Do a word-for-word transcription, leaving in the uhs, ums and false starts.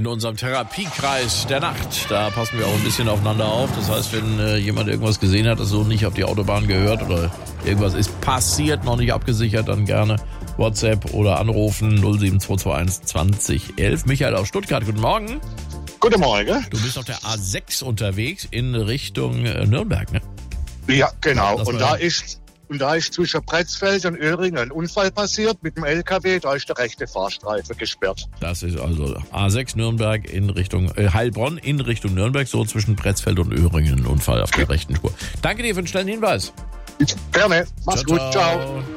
in unserem Therapiekreis der Nacht. Da passen wir auch ein bisschen aufeinander auf. Das heißt, wenn äh, jemand irgendwas gesehen hat, das so nicht auf die Autobahn gehört oder irgendwas ist passiert, noch nicht abgesichert, dann gerne WhatsApp oder anrufen null sieben zwei zwei eins zwanzig elf. Michael aus Stuttgart, guten Morgen. Guten Morgen. Du bist auf der A sechs unterwegs in Richtung äh, Nürnberg, ne? Ja, genau. Das und da ist und da ist zwischen Pretzfeld und Öhringen ein Unfall passiert mit dem L K W. Da ist der rechte Fahrstreifen gesperrt. Das ist also A sechs Nürnberg in Richtung äh, Heilbronn in Richtung Nürnberg, so zwischen Pretzfeld und Öhringen ein Unfall auf der rechten Spur. Danke dir für den schnellen Hinweis. Gerne. Mach's Ciao, gut. ciao. Ciao.